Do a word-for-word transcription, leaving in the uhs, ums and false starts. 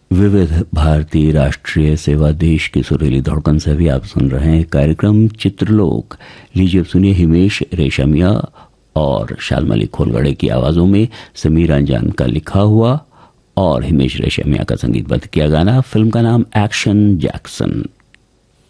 विविध भारतीय राष्ट्रीय सेवा देश की सुरीली धड़कन से भी आप सुन रहे हैं कार्यक्रम चित्रलोक। लीजिए सुनिए हिमेश रेशमिया और शालमली खोलगड़े की आवाजों में समीर अंजान का लिखा हुआ और हिमेश रेशमिया का संगीतबद्ध किया गाना। फिल्म का नाम एक्शन जैक्सन।